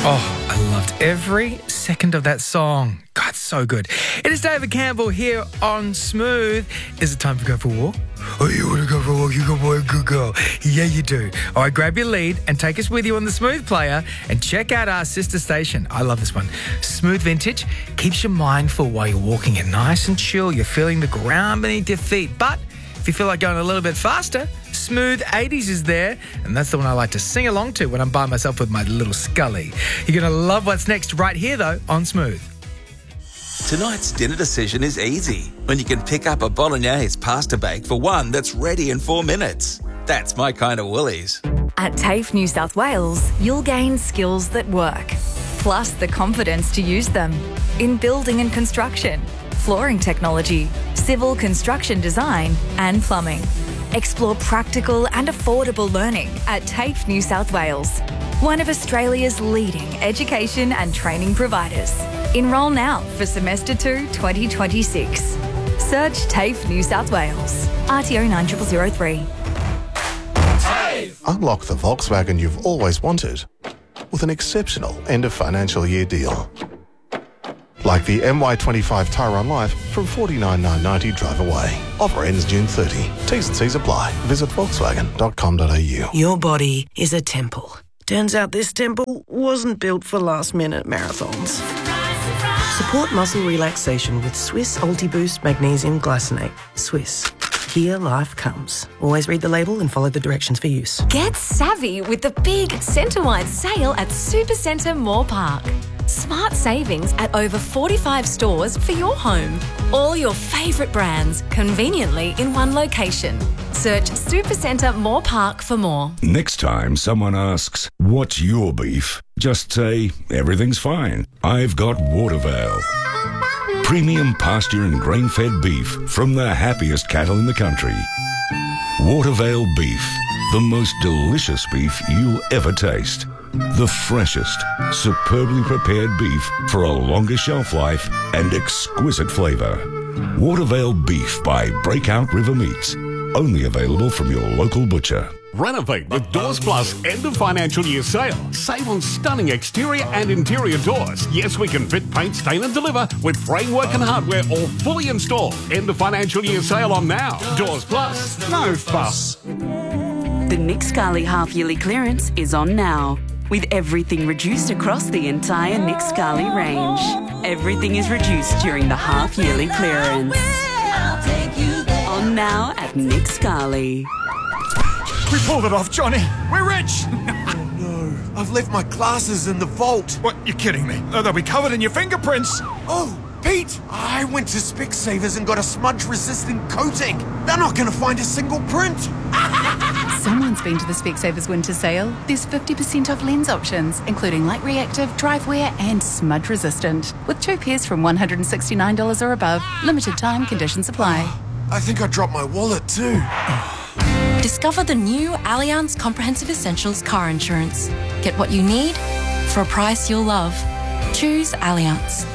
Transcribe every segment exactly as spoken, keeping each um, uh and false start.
Oh, I loved every second of that song. God, so good. It is David Campbell here on Smooth. Is it time to go for a walk? Oh, you want to go for a walk? You go for a good girl. Yeah, you do. All right, grab your lead and take us with you on the Smooth player and check out our sister station. I love this one. Smooth Vintage keeps your mind full while you're walking it nice and chill. You're feeling the ground beneath your feet. But if you feel like going a little bit faster, Smooth eighties is there, and that's the one I like to sing along to when I'm by myself with my little Scully. You're going to love what's next right here, though, on Smooth. Tonight's dinner decision is easy when you can pick up a bolognese pasta bake for one that's ready in four minutes. That's my kind of Woolies. At TAFE New South Wales, you'll gain skills that work, plus the confidence to use them in building and construction, flooring technology, civil construction design and plumbing. Explore practical and affordable learning at TAFE New South Wales, one of Australia's leading education and training providers. Enrol now for Semester two twenty twenty-six. Search TAFE New South Wales. R T O nine zero zero zero three. Unlock the Volkswagen you've always wanted with an exceptional end of financial year deal. Like the M Y twenty-five Tyron Life from forty-nine thousand nine hundred ninety drive away. Offer ends June thirtieth. T's and C's apply. Visit volkswagen dot com dot a u. Your body is a temple. Turns out this temple wasn't built for last-minute marathons. Support muscle relaxation with Swiss Ultiboost Magnesium Glycinate. Swiss. Here life comes. Always read the label and follow the directions for use. Get savvy with the big centre-wide sale at Supercentre Moore Park. Smart savings at over forty-five stores for your home. All your favourite brands conveniently in one location. Search Supercentre Moore Park for more. Next time someone asks, what's your beef? Just say, everything's fine. I've got Watervale. Premium pasture and grain-fed beef from the happiest cattle in the country. Watervale beef, the most delicious beef you'll ever taste. The freshest, superbly prepared beef for a longer shelf life and exquisite flavour. Watervale beef by Breakout River Meats. Only available from your local butcher. Renovate with Doors Plus end of financial year sale. Save on stunning exterior and interior doors. Yes, we can fit, paint, stain and deliver with framework and hardware all fully installed. End of financial year sale on now. Doors Plus, no fuss. The Nick Scali half-yearly clearance is on now. With everything reduced across the entire Nick Scali range. Everything is reduced during the half-yearly clearance. On now at Nick Scali. We pulled it off, Johnny. We're rich. Oh no, I've left my glasses in the vault. What, you're kidding me? Oh, they'll be covered in your fingerprints. Oh, Pete, I went to Specsavers and got a smudge-resistant coating. They're not going to find a single print. Someone's been to the Specsavers winter sale. There's fifty percent off lens options, including light reactive, drive wear and smudge resistant. With two pairs from one hundred sixty-nine dollars or above. Limited time, conditions apply. I think I dropped my wallet too. Discover the new Allianz Comprehensive Essentials car insurance. Get what you need for a price you'll love. Choose Allianz.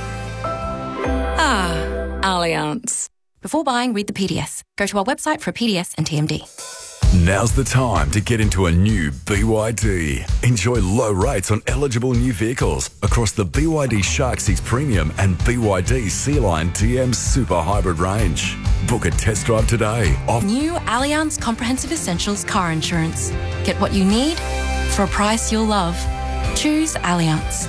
Ah, Allianz. Before buying, read the P D S. Go to our website for a P D S and T M D. Now's the time to get into a new B Y D. Enjoy low rates on eligible new vehicles across the B Y D Shark six Premium and B Y D Sea-Line T M Super Hybrid range. Book a test drive today. Off New Allianz Comprehensive Essentials car insurance. Get what you need for a price you'll love. Choose Allianz.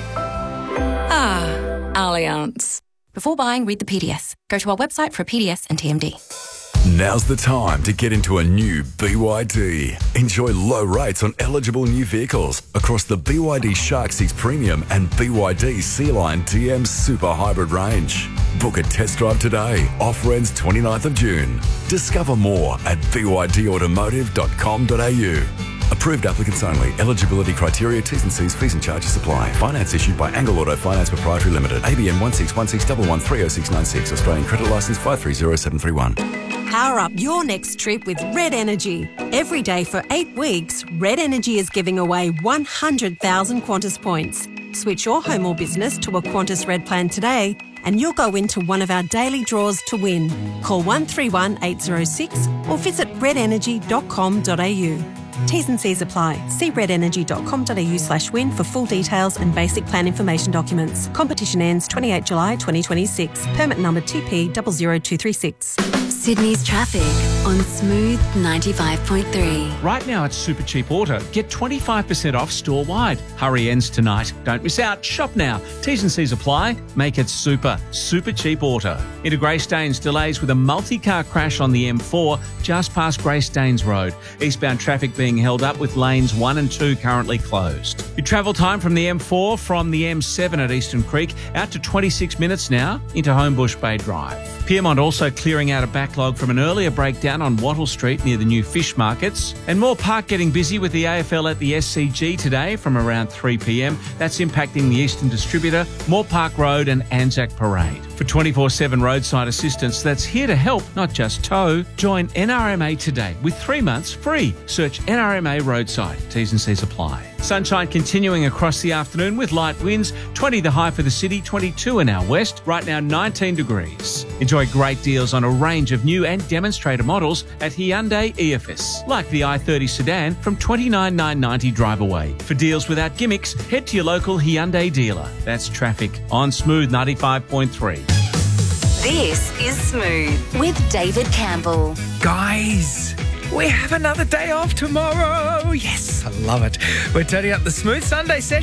Ah, Allianz. Before buying, read the P D S. Go to our website for a P D S and T M D. Now's the time to get into a new B Y D. Enjoy low rates on eligible new vehicles across the B Y D Shark six Premium and B Y D Sea-Line T M Super Hybrid range. Book a test drive today. Offer ends twenty-ninth of June. Discover more at b y d automotive dot com dot a u. Approved applicants only. Eligibility criteria, T's and C's, fees and charges apply. Finance issued by Angle Auto Finance Proprietary Limited. A B N one six one six one one three oh six nine six. Australian Credit Licence five three zero seven three one. Power up your next trip with Red Energy. Every day for eight weeks, Red Energy is giving away one hundred thousand Qantas points. Switch your home or business to a Qantas Red plan today and you'll go into one of our daily draws to win. Call one three one eight zero six or visit red energy dot com dot a u. T's and C's apply. See red energy dot com dot a u slash win for full details and basic plan information documents. Competition ends twenty-eighth July twenty twenty-six. Permit number T P zero zero two three six. Sydney's traffic on Smooth ninety-five point three. Right now at Super Cheap Auto, get twenty-five percent off store-wide. Hurry ends tonight. Don't miss out. Shop now. T's and C's apply. Make it super. Super Cheap Auto. Into Greystanes, delays with a multi-car crash on the M four just past Greystanes Road. Eastbound traffic being held up with lanes one and two currently closed. Your travel time from the M four from the M seven at Eastern Creek out to twenty-six minutes now into Homebush Bay Drive. Pyrmont also clearing out a backlog from an earlier breakdown on Wattle Street near the new fish markets. And Moore Park getting busy with the A F L at the S C G today from around three p m. That's impacting the Eastern Distributor, Moore Park Road and Anzac Parade. For twenty-four seven roadside assistance that's here to help, not just tow, join N R M A today with three months free. Search N R M A Roadside. T's and C's apply. Sunshine continuing across the afternoon with light winds. twenty the high for the city, twenty-two in our west. Right now nineteen degrees. Enjoy great deals on a range of new and demonstrator models at Hyundai E F S, like the i thirty sedan from twenty-nine thousand nine hundred ninety drive away. For deals without gimmicks, head to your local Hyundai dealer. That's traffic on Smooth ninety-five point three. This is Smooth with David Campbell. Guys, we have another day off tomorrow. Yes, I love it. We're turning up the Smooth Sunday session.